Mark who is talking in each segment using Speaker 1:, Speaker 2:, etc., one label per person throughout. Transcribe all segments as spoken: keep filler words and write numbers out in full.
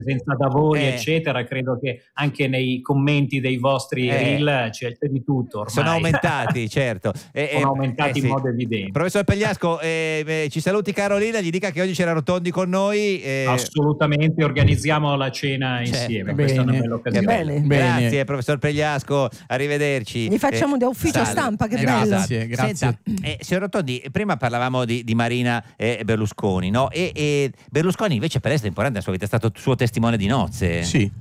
Speaker 1: senza da voi,
Speaker 2: Eh.
Speaker 1: eccetera. Credo che anche nei commenti dei vostri
Speaker 2: Eh.
Speaker 1: reel c'è, c'è di tutto ormai.
Speaker 2: Sono aumentati, certo. Eh,
Speaker 1: Sono
Speaker 2: eh,
Speaker 1: aumentati
Speaker 2: eh,
Speaker 1: in
Speaker 2: sì.
Speaker 1: modo evidente.
Speaker 2: Professor Pegliasco, eh, eh, ci saluti Carolina, gli dica che oggi c'era Rotondi con noi. eh.
Speaker 1: Assolutamente, organizziamo la cena
Speaker 2: Certo.
Speaker 1: insieme. Questa è una
Speaker 3: Bene.
Speaker 1: bella
Speaker 2: Che
Speaker 1: occasione.
Speaker 2: bello.
Speaker 3: Bene.
Speaker 2: Grazie professor Pegliasco, arrivederci.
Speaker 4: Gli facciamo da ufficio
Speaker 2: salve.
Speaker 4: stampa, che
Speaker 2: Eh,
Speaker 4: bello.
Speaker 3: Grazie, grazie.
Speaker 2: Senta, eh, signor Rotondi, prima parlavamo di, di Marina e Berlusconi, no? E, e Berlusconi invece per essere importante nella sua vita è stato suo testimone di nozze.
Speaker 3: Sì,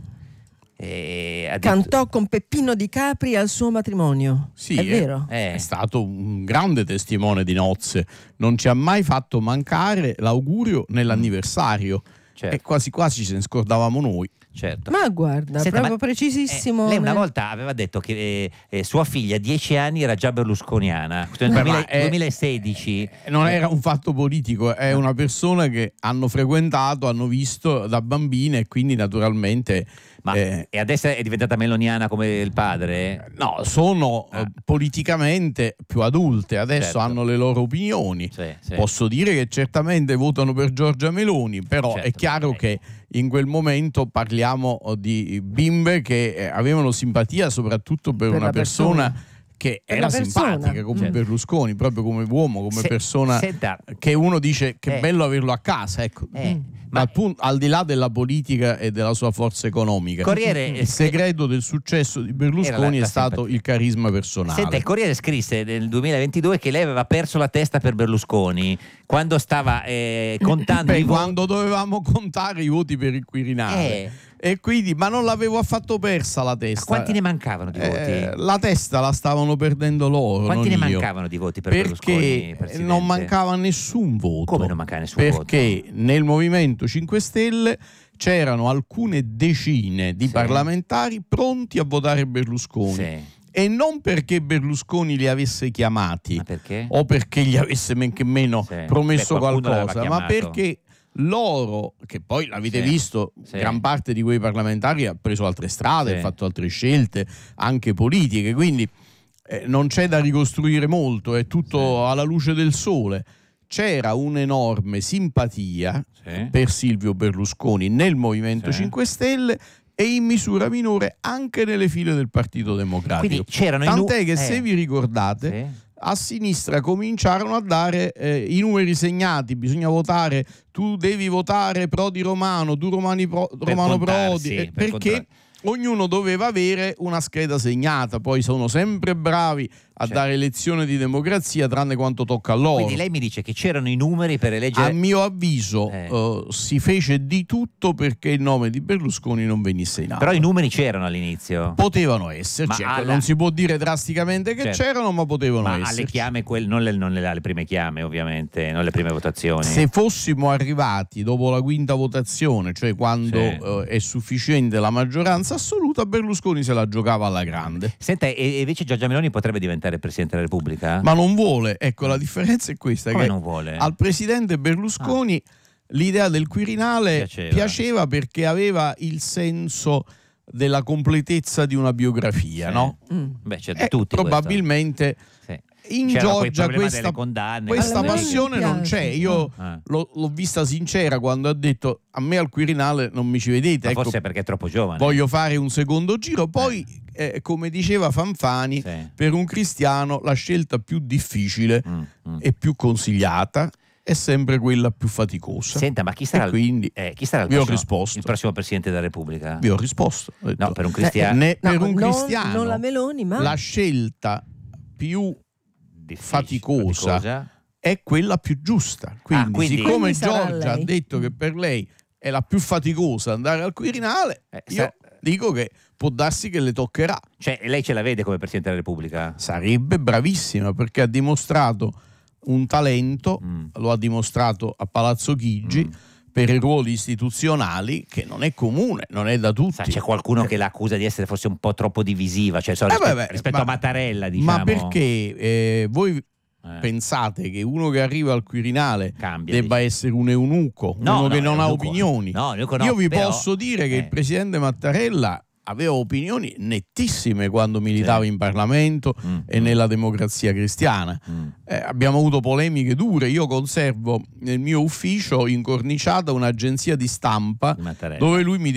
Speaker 2: E ha detto-
Speaker 4: Cantò con Peppino Di Capri al suo matrimonio.
Speaker 3: sì,
Speaker 4: è
Speaker 3: eh.
Speaker 4: vero?
Speaker 2: Eh.
Speaker 3: è stato un grande testimone di nozze, non ci ha mai fatto mancare l'augurio nell'anniversario,
Speaker 2: Certo.
Speaker 3: e quasi quasi ce ne scordavamo noi.
Speaker 2: Certo.
Speaker 4: Ma guarda,
Speaker 2: Senta,
Speaker 4: proprio
Speaker 2: ma-
Speaker 4: precisissimo.
Speaker 2: Eh, lei una volta aveva detto che eh, eh, sua figlia a dieci anni era già berlusconiana. Questo nel
Speaker 3: Beh,
Speaker 2: duemila-
Speaker 3: ma è-
Speaker 2: duemilasedici.
Speaker 3: Non era un fatto politico, è una persona che hanno frequentato, hanno visto da bambina e quindi naturalmente...
Speaker 2: Ma
Speaker 3: eh,
Speaker 2: e adesso è diventata meloniana come il padre?
Speaker 3: no, sono
Speaker 2: Ah.
Speaker 3: eh, politicamente più adulte, adesso
Speaker 2: Certo.
Speaker 3: hanno le loro opinioni.
Speaker 2: Sì, sì.
Speaker 3: Posso dire che certamente votano per Giorgia Meloni, però
Speaker 2: Certo,
Speaker 3: è chiaro
Speaker 2: beh.
Speaker 3: che in quel momento parliamo di bimbe che eh, avevano simpatia soprattutto per,
Speaker 4: Per
Speaker 3: una
Speaker 4: la
Speaker 3: persona,
Speaker 4: persona.
Speaker 3: che
Speaker 4: Per
Speaker 3: era
Speaker 4: la persona.
Speaker 3: simpatica come
Speaker 2: Certo.
Speaker 3: Berlusconi, proprio come uomo, come
Speaker 2: Se-
Speaker 3: persona
Speaker 2: senta,
Speaker 3: che uno dice che
Speaker 2: Eh.
Speaker 3: bello averlo a casa, ecco.
Speaker 2: eh,
Speaker 3: Ma
Speaker 2: ma
Speaker 3: al, pun- al di là della politica e della sua forza economica,
Speaker 2: Corriere
Speaker 3: il segreto del successo di
Speaker 2: Era
Speaker 3: Berlusconi
Speaker 2: la- la
Speaker 3: è stato
Speaker 2: simpatia.
Speaker 3: il carisma personale.
Speaker 2: Senta, il Corriere scrisse nel duemilaventidue che lei aveva perso la testa per Berlusconi quando stava eh, contando
Speaker 3: Beh,
Speaker 2: i voti.
Speaker 3: quando dovevamo contare i voti per il Quirinale,
Speaker 2: Eh.
Speaker 3: e quindi, ma non l'avevo affatto persa la
Speaker 2: Ma
Speaker 3: testa.
Speaker 2: quanti ne mancavano di voti?
Speaker 3: Eh, la testa la stavano perdendo loro.
Speaker 2: Quanti ne
Speaker 3: non io.
Speaker 2: mancavano di voti per Berlusconi,
Speaker 3: Perché
Speaker 2: Presidente?
Speaker 3: non mancava nessun voto.
Speaker 2: Come non mancava nessun
Speaker 3: Perché nel Movimento cinque Stelle c'erano alcune decine di
Speaker 2: Sì.
Speaker 3: parlamentari pronti a votare Berlusconi.
Speaker 2: Sì.
Speaker 3: E non perché Berlusconi li avesse chiamati
Speaker 2: Ma perché?
Speaker 3: o perché gli avesse men che meno
Speaker 2: Sì.
Speaker 3: promesso
Speaker 2: Beh, qualcuno
Speaker 3: qualcosa,
Speaker 2: l'aveva
Speaker 3: ma
Speaker 2: chiamato.
Speaker 3: perché loro, che poi l'avete
Speaker 2: Sì.
Speaker 3: visto,
Speaker 2: Sì.
Speaker 3: gran parte di quei parlamentari ha preso altre strade,
Speaker 2: Sì.
Speaker 3: ha fatto altre scelte, anche politiche, quindi eh, non c'è da ricostruire molto, è tutto alla luce del sole. C'era un'enorme simpatia
Speaker 2: Sì.
Speaker 3: per Silvio Berlusconi nel Movimento
Speaker 2: Sì.
Speaker 3: cinque Stelle e in misura minore anche nelle file del Partito Democratico.
Speaker 2: Quindi c'erano i nu-
Speaker 3: Tant'è che
Speaker 2: eh.
Speaker 3: se vi ricordate,
Speaker 2: Sì.
Speaker 3: a sinistra cominciarono a dare eh, i numeri segnati, bisogna votare, tu devi votare Prodi Romano, tu Romani Pro, Romano
Speaker 2: contarsi,
Speaker 3: Prodi, eh,
Speaker 2: per
Speaker 3: perché
Speaker 2: contar-
Speaker 3: ognuno doveva avere una scheda segnata, poi sono sempre bravi a
Speaker 2: Certo.
Speaker 3: dare lezione di democrazia tranne quanto tocca a loro.
Speaker 2: Quindi lei mi dice che c'erano i numeri per eleggere.
Speaker 3: A mio avviso
Speaker 2: Eh.
Speaker 3: eh, si fece di tutto perché il nome di Berlusconi non venisse in aula.
Speaker 2: Però i numeri c'erano all'inizio.
Speaker 3: Potevano esserci,
Speaker 2: Ma
Speaker 3: ecco,
Speaker 2: alla-
Speaker 3: non si può dire drasticamente che
Speaker 2: Certo.
Speaker 3: c'erano, ma potevano
Speaker 2: Ma
Speaker 3: esserci.
Speaker 2: alle chiame, quel- non, le, non le- alle prime chiame, ovviamente, non le prime votazioni.
Speaker 3: Se fossimo arrivati dopo la quinta votazione, cioè quando
Speaker 2: Sì.
Speaker 3: eh, è sufficiente la maggioranza assoluta, Berlusconi se la giocava alla grande.
Speaker 2: Senta, e e invece Giorgia Meloni potrebbe diventare Presidente della Repubblica?
Speaker 3: Ma non vuole, ecco, la differenza è questa:
Speaker 2: Come
Speaker 3: che
Speaker 2: non vuole?
Speaker 3: al presidente Berlusconi l'idea del Quirinale
Speaker 2: Piaceva.
Speaker 3: piaceva perché aveva il senso della completezza di una biografia,
Speaker 2: Sì.
Speaker 3: no?
Speaker 4: Mm.
Speaker 2: Beh, c'è di
Speaker 3: E
Speaker 2: tutti.
Speaker 3: probabilmente
Speaker 2: questo. Sì.
Speaker 3: in
Speaker 2: C'erano quei
Speaker 3: Giorgia
Speaker 2: problemi
Speaker 3: questa,
Speaker 2: delle condanne,
Speaker 3: questa
Speaker 4: Alla Meloni
Speaker 3: passione
Speaker 4: mi
Speaker 3: non
Speaker 4: piace.
Speaker 3: c'è. Io
Speaker 2: Ah.
Speaker 3: l'ho, l'ho vista sincera quando ha detto: a me al Quirinale non mi ci vedete,
Speaker 2: Ma
Speaker 3: ecco,
Speaker 2: forse perché è troppo giovane.
Speaker 3: voglio fare un secondo giro. Poi eh, come diceva Fanfani,
Speaker 2: Sì.
Speaker 3: per un cristiano la scelta più difficile
Speaker 2: Mm, mm.
Speaker 3: e più consigliata è sempre quella più faticosa.
Speaker 2: Senta, ma chi sarà,
Speaker 3: E
Speaker 2: il-
Speaker 3: quindi
Speaker 2: eh, chi sarà il,
Speaker 3: vi ho
Speaker 2: prossimo,
Speaker 3: risposto.
Speaker 2: il prossimo Presidente della Repubblica?
Speaker 3: Vi ho risposto. Ho detto,
Speaker 2: No, per un cristiano
Speaker 3: né
Speaker 4: No,
Speaker 3: per un
Speaker 4: non-
Speaker 3: cristiano
Speaker 4: non la Meloni, ma
Speaker 3: la scelta più
Speaker 2: difficile,
Speaker 3: faticosa
Speaker 2: faticosa.
Speaker 3: è quella più giusta. Quindi,
Speaker 2: Ah, quindi-
Speaker 3: siccome
Speaker 4: Quindi sarà
Speaker 3: Giorgia ha
Speaker 4: lei.
Speaker 3: detto che per lei è la più faticosa andare al Quirinale,
Speaker 2: Eh,
Speaker 3: io
Speaker 2: sa-
Speaker 3: dico che può darsi che le toccherà.
Speaker 2: Cioè, lei ce la vede come Presidente della Repubblica?
Speaker 3: Sarebbe bravissima perché ha dimostrato un talento,
Speaker 2: Mm.
Speaker 3: lo ha dimostrato a Palazzo Chigi,
Speaker 2: Mm.
Speaker 3: per i ruoli istituzionali, che non è comune, non è da tutti.
Speaker 2: Sa, c'è qualcuno che l'accusa di essere forse un po' troppo divisiva, cioè, so,
Speaker 3: Eh,
Speaker 2: rispetto,
Speaker 3: beh, beh,
Speaker 2: rispetto
Speaker 3: ma-
Speaker 2: a Mattarella, diciamo.
Speaker 3: Ma perché eh, voi
Speaker 2: Eh,
Speaker 3: pensate che uno che arriva al Quirinale
Speaker 2: cambia,
Speaker 3: debba
Speaker 2: dici.
Speaker 3: essere un eunuco,
Speaker 2: No,
Speaker 3: uno
Speaker 2: no,
Speaker 3: che non ha
Speaker 2: eunuco-
Speaker 3: opinioni?
Speaker 2: no, eunuco no,
Speaker 3: Io vi
Speaker 2: però-
Speaker 3: posso dire che
Speaker 2: eh.
Speaker 3: il presidente Mattarella aveva opinioni nettissime quando militava
Speaker 2: Sì.
Speaker 3: in Parlamento
Speaker 2: Mm,
Speaker 3: e
Speaker 2: mm.
Speaker 3: nella Democrazia Cristiana.
Speaker 2: Mm.
Speaker 3: Eh, abbiamo avuto polemiche dure. Io conservo nel mio ufficio incorniciata un'agenzia di stampa
Speaker 2: Di Mattarella.
Speaker 3: dove lui mi